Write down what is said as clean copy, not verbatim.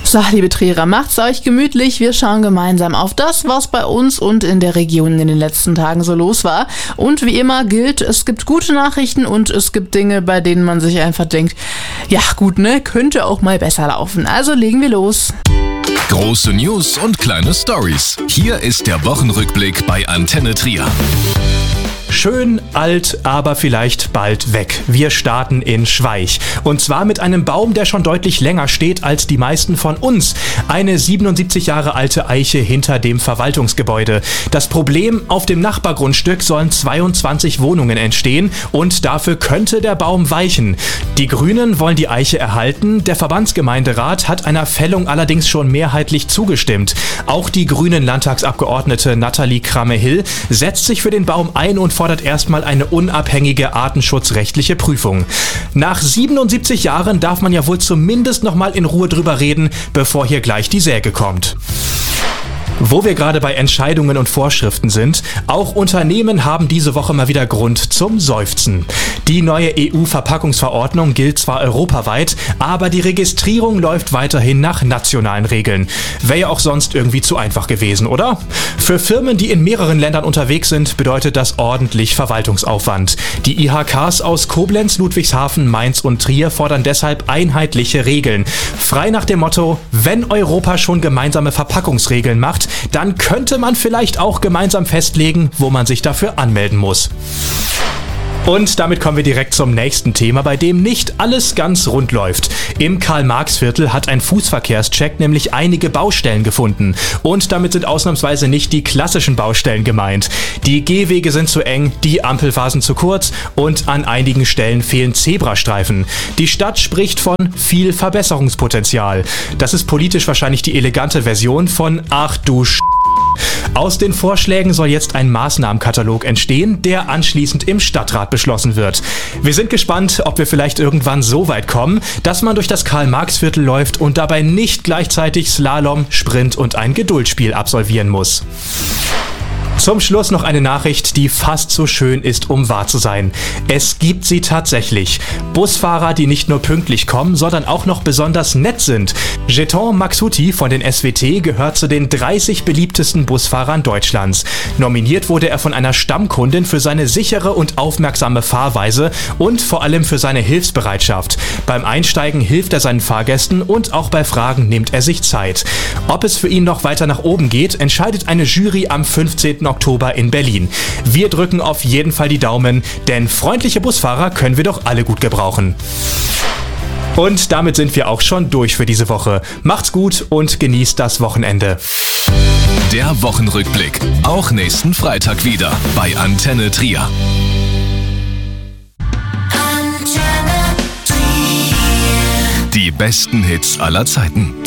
So, liebe Trierer, macht's euch gemütlich. Wir schauen gemeinsam auf das, was bei uns und in der Region in den letzten Tagen so los war. Und wie immer gilt, es gibt gute Nachrichten und es gibt Dinge, bei denen man sich einfach denkt, ja gut, ne, könnte auch mal besser laufen. Also legen wir los. Große News und kleine Stories. Hier ist der Wochenrückblick bei Antenne Trier. Schön, alt, aber vielleicht bald weg. Wir starten in Schweich. Und zwar mit einem Baum, der schon deutlich länger steht als die meisten von uns. Eine 77 Jahre alte Eiche hinter dem Verwaltungsgebäude. Das Problem, auf dem Nachbargrundstück sollen 22 Wohnungen entstehen und dafür könnte der Baum weichen. Die Grünen wollen die Eiche erhalten. Der Verbandsgemeinderat hat einer Fällung allerdings schon mehrheitlich zugestimmt. Auch die grünen Landtagsabgeordnete Nathalie Kramme-Hill setzt sich für den Baum ein und fordert erstmal eine unabhängige artenschutzrechtliche Prüfung. Nach 77 Jahren darf man ja wohl zumindest noch mal in Ruhe drüber reden, bevor hier gleich die Säge kommt. Wo wir gerade bei Entscheidungen und Vorschriften sind, auch Unternehmen haben diese Woche mal wieder Grund zum Seufzen. Die neue EU-Verpackungsverordnung gilt zwar europaweit, aber die Registrierung läuft weiterhin nach nationalen Regeln. Wäre ja auch sonst irgendwie zu einfach gewesen, oder? Für Firmen, die in mehreren Ländern unterwegs sind, bedeutet das ordentlich Verwaltungsaufwand. Die IHKs aus Koblenz, Ludwigshafen, Mainz und Trier fordern deshalb einheitliche Regeln. Frei nach dem Motto, wenn Europa schon gemeinsame Verpackungsregeln macht, dann könnte man vielleicht auch gemeinsam festlegen, wo man sich dafür anmelden muss. Und damit kommen wir direkt zum nächsten Thema, bei dem nicht alles ganz rund läuft. Im Karl-Marx-Viertel hat ein Fußverkehrscheck nämlich einige Baustellen gefunden. Und damit sind ausnahmsweise nicht die klassischen Baustellen gemeint. Die Gehwege sind zu eng, die Ampelphasen zu kurz und an einigen Stellen fehlen Zebrastreifen. Die Stadt spricht von viel Verbesserungspotenzial. Das ist politisch wahrscheinlich die elegante Version von Ach du Sch***. Aus den Vorschlägen soll jetzt ein Maßnahmenkatalog entstehen, der anschließend im Stadtrat beschlossen wird. Wir sind gespannt, ob wir vielleicht irgendwann so weit kommen, dass man durch das Karl-Marx-Viertel läuft und dabei nicht gleichzeitig Slalom, Sprint und ein Geduldsspiel absolvieren muss. Zum Schluss noch eine Nachricht, die fast so schön ist, um wahr zu sein. Es gibt sie tatsächlich. Busfahrer, die nicht nur pünktlich kommen, sondern auch noch besonders nett sind. Jeton Maxuti von den SWT gehört zu den 30 beliebtesten Busfahrern Deutschlands. Nominiert wurde er von einer Stammkundin für seine sichere und aufmerksame Fahrweise und vor allem für seine Hilfsbereitschaft. Beim Einsteigen hilft er seinen Fahrgästen und auch bei Fragen nimmt er sich Zeit. Ob es für ihn noch weiter nach oben geht, entscheidet eine Jury am 15. Oktober in Berlin. Wir drücken auf jeden Fall die Daumen, denn freundliche Busfahrer können wir doch alle gut gebrauchen. Und damit sind wir auch schon durch für diese Woche. Macht's gut und genießt das Wochenende. Der Wochenrückblick, auch nächsten Freitag wieder bei Antenne Trier. Die besten Hits aller Zeiten.